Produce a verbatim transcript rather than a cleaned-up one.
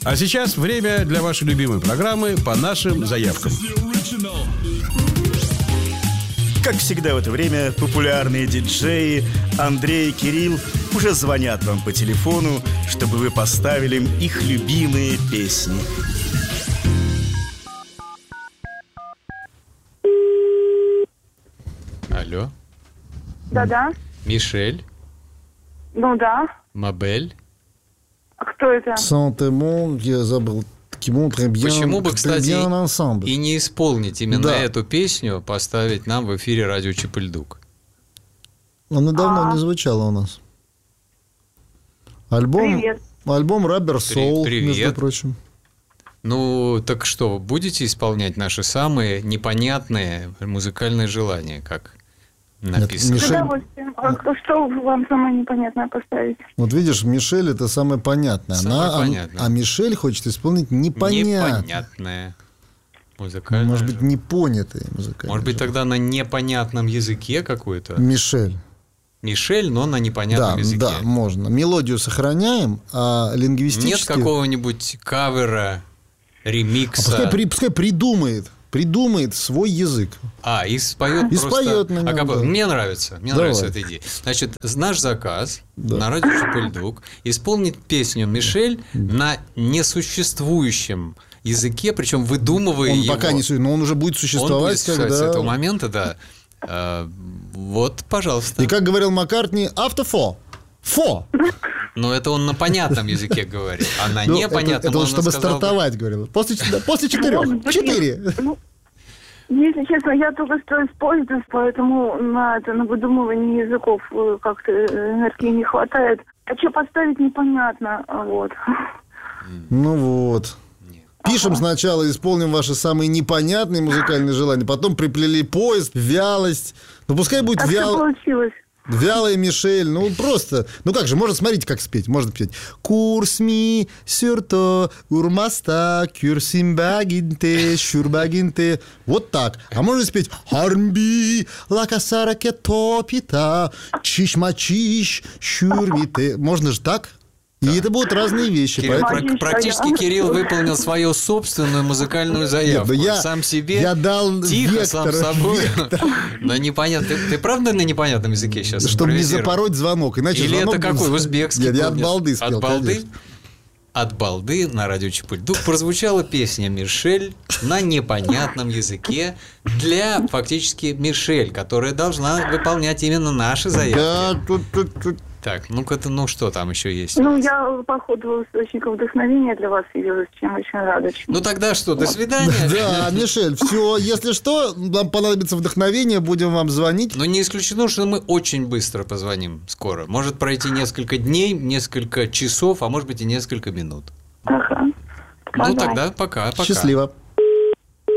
А сейчас время для вашей любимой программы «По нашим заявкам». Как всегда в это время популярные диджеи Андрей и Кирилл уже звонят вам по телефону, чтобы вы поставили им их любимые песни. Алло. Да-да. Мишель? Ну да. Мабель? А кто это? Сантемон, я забыл. Почему бы, кстати, и не исполнить именно да. эту песню, поставить нам в эфире радио Чип-и-Льдук? Она давно А-а-а. не звучала у нас. Альбом, Привет. Альбом Rubber Soul, Привет. между прочим. Ну, так что, будете исполнять наши самые непонятные музыкальные желания, как написано? Нет, Мишель... С удовольствием. А что вам самое непонятное поставить? Вот видишь, Мишель — это самое понятное. Самое Она, понятное. А, а Мишель хочет исполнить непонятное. Непонятное музыкальное. Может быть, непонятое музыкальное. Может быть, тогда на непонятном языке какой-то? Мишель. Мишель, но на непонятном да, языке. Да, можно. Мелодию сохраняем, а лингвистически... Нет какого-нибудь кавера, ремикса? А пускай, при, пускай придумает. Придумает свой язык. А, и споет и просто... споет на нем, а, да. Мне нравится. Мне Давай. нравится эта идея. Значит, наш заказ да. на радио Чип-и-Льдук исполнить песню Мишель да. на несуществующем языке, причем выдумывая он его. Он пока не существует, но он уже будет существовать. Он будет существовать когда... с этого момента, да. А, вот, пожалуйста. И как говорил Маккартни, автофо. Фо. Но это он на понятном языке говорит, а на ну, непонятном это, это он, чтобы сказал... стартовать, говорил. После, после четырех. Четыре. Если честно, я только что из поезда, поэтому на, это, на выдумывание языков как-то энергии не хватает. А что поставить, непонятно. Вот. Ну вот. Пишем сначала, исполним ваши самые непонятные музыкальные желания, потом приплели поезд, вялость. Ну пускай будет вяло... Вялая Мишель, ну просто, ну как же, можно, смотрите, как спеть, можно петь. Курс ми сюрто, урмаста, кюрсимбагинте, шурбагинте. Вот так. А можно спеть Хармби, лакасара кетопита, чиш-мачиш, шурмите. Можно же так? И это будут разные вещи. Кирилл, поэтому... Практически Кирилл выполнил свою собственную музыкальную заявку. Нет, я, сам себе, я дал тихо, вектор, сам собой. На непонятно. Ты, ты правда на непонятном языке сейчас? Чтобы не запороть звонок. Иначе Или звонок это какой? Узбекский? Нет, я от балды спел, От балды? конечно. От балды на радио Чип-и-Льдук прозвучала песня Мишель на непонятном языке для фактически Мишель, которая должна выполнять именно наши заявки. Да, тут, тут, тут. Так, ну-ка, ну что там еще есть? Ну, я, походу, источником вдохновения для вас явилась, чем очень рада. Ну, тогда что, до свидания? Да, Мишель, все, если что, нам понадобится вдохновение, будем вам звонить. Но не исключено, что мы очень быстро позвоним скоро. Может пройти несколько дней, несколько часов, а может быть и несколько минут. Ага. Ну, тогда пока, пока. Счастливо.